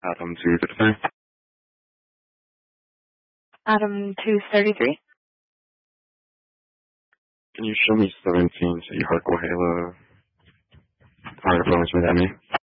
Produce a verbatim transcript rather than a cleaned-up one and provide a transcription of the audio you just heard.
Adam two fifty-three. Adam two thirty-three. Can you show me seventeen to Harquahela? Fire deployments with Emmy.